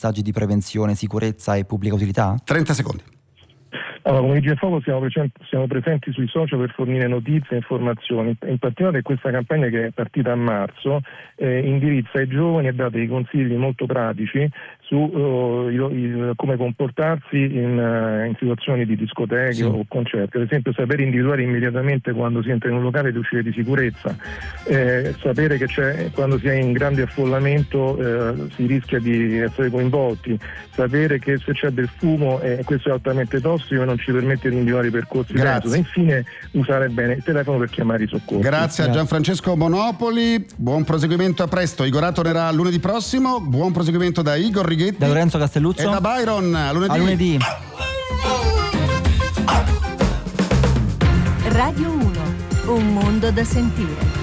messaggi di prevenzione, sicurezza e pubblica utilità? 30 secondi. Allora, come Vigili del Fuoco siamo presenti sui social per fornire notizie e informazioni. In particolare questa campagna, che è partita a marzo, indirizza ai giovani e dà dei consigli molto pratici su come comportarsi in situazioni di discoteche o concerti. Ad esempio, sapere individuare immediatamente quando si entra in un locale le uscite di sicurezza, sapere che quando si è in grande affollamento si rischia di essere coinvolti, sapere che se c'è del fumo questo è altamente tossico e non ci permette di individuare i percorsi e infine usare bene il telefono per chiamare i soccorsi. Grazie a Gianfrancesco Monopoli, buon proseguimento, a presto. Igor tornerà lunedì prossimo, buon proseguimento da Igor Righetti, da Lorenzo Castelluzzo e da Byron. A lunedì. Radio 1, un mondo da sentire.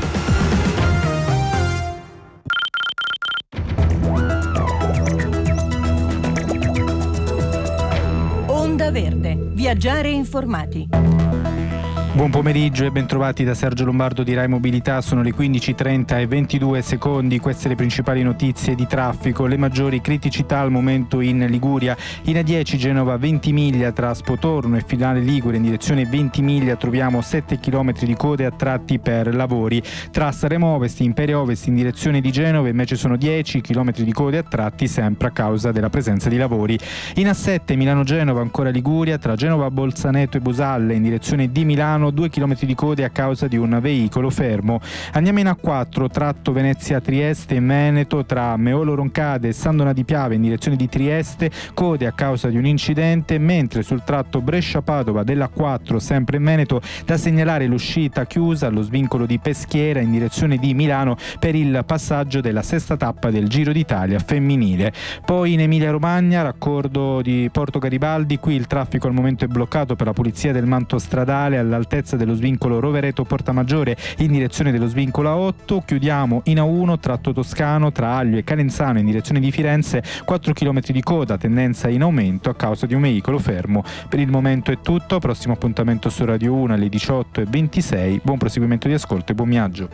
Onda Verde, viaggiare informati. Buon pomeriggio e bentrovati da Sergio Lombardo di Rai Mobilità. Sono le 15:30 e 22 secondi. Queste le principali notizie di traffico. Le maggiori criticità al momento in Liguria. In A10 Genova Ventimiglia tra Spotorno e Finale Ligure in direzione Ventimiglia troviamo 7 km di code a tratti per lavori. Tra Saremo Ovest e Imperia Ovest in direzione di Genova invece sono 10 km di code a tratti, sempre a causa della presenza di lavori. In A7 Milano-Genova ancora Liguria tra Genova Bolzaneto e Busalle in direzione di Milano 2 km di code a causa di un veicolo fermo. Andiamo in A4 tratto Venezia-Trieste e Meneto tra Meolo Roncade e Sandona di Piave in direzione di Trieste, code a causa di un incidente, mentre sul tratto Brescia-Padova dell'A4 sempre in Meneto da segnalare l'uscita chiusa allo svincolo di Peschiera in direzione di Milano per il passaggio della sesta tappa del Giro d'Italia femminile. Poi in Emilia-Romagna raccordo di Porto Garibaldi, qui il traffico al momento è bloccato per la pulizia del manto stradale all'altezza dello svincolo Rovereto-Portamaggiore in direzione dello svincolo A8. Chiudiamo in A1 tratto toscano tra Aglio e Calenzano in direzione di Firenze, 4 km di coda, tendenza in aumento a causa di un veicolo fermo. Per il momento è tutto, prossimo appuntamento su Radio 1 alle 18:26. Buon proseguimento di ascolto e buon viaggio.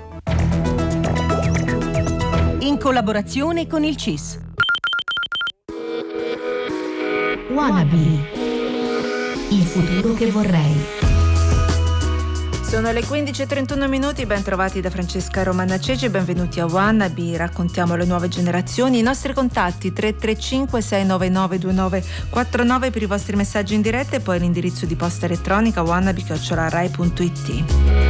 In collaborazione con il CIS. Wannabe. Il futuro che vorrei. Sono le 15:31, ben trovati da Francesca Romana Ceci e benvenuti a Wannabe. Raccontiamo le nuove generazioni. I nostri contatti 335 699 2949 per i vostri messaggi in diretta e poi l'indirizzo di posta elettronica wannabe@rai.it.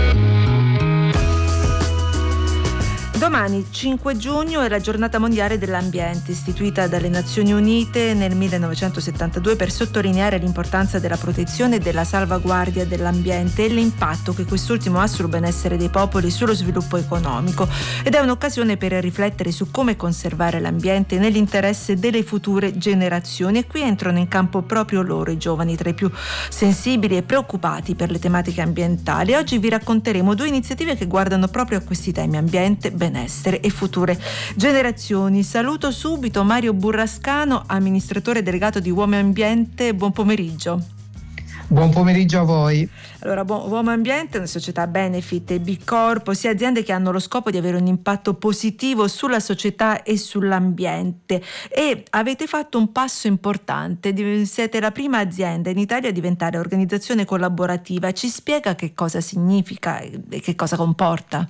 Domani, 5 giugno, è la giornata mondiale dell'ambiente, istituita dalle Nazioni Unite nel 1972 per sottolineare l'importanza della protezione e della salvaguardia dell'ambiente e l'impatto che quest'ultimo ha sul benessere dei popoli e sullo sviluppo economico. Ed è un'occasione per riflettere su come conservare l'ambiente nell'interesse delle future generazioni. E qui entrano in campo proprio loro, i giovani, tra i più sensibili e preoccupati per le tematiche ambientali. Oggi vi racconteremo 2 iniziative che guardano proprio a questi temi: ambiente, benessere e future generazioni. Saluto subito Mario Burrascano, amministratore delegato di Uomo Ambiente. Buon pomeriggio. Buon pomeriggio a voi. Allora, Uomo Ambiente è una società benefit e B Corp, ossia aziende che hanno lo scopo di avere un impatto positivo sulla società e sull'ambiente. E avete fatto un passo importante, siete la prima azienda in Italia a diventare organizzazione collaborativa. Ci spiega che cosa significa e che cosa comporta?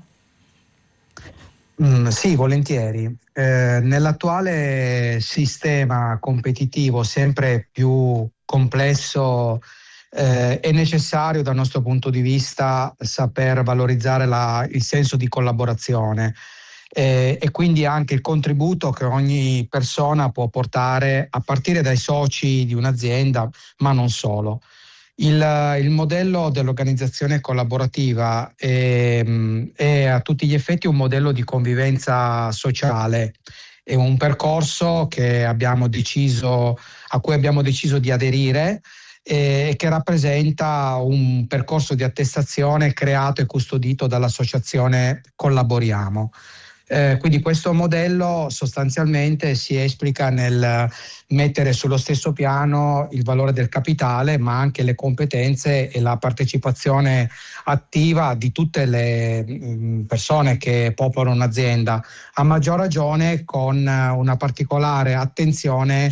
Sì, volentieri. Nell'attuale sistema competitivo sempre più complesso è necessario dal nostro punto di vista saper valorizzare il senso di collaborazione e quindi anche il contributo che ogni persona può portare a partire dai soci di un'azienda, ma non solo. Il modello dell'organizzazione collaborativa è a tutti gli effetti un modello di convivenza sociale, è un percorso a cui abbiamo deciso di aderire e che rappresenta un percorso di attestazione creato e custodito dall'associazione Collaboriamo. Quindi questo modello sostanzialmente si esplica nel mettere sullo stesso piano il valore del capitale, ma anche le competenze e la partecipazione attiva di tutte le persone che popolano un'azienda, a maggior ragione con una particolare attenzione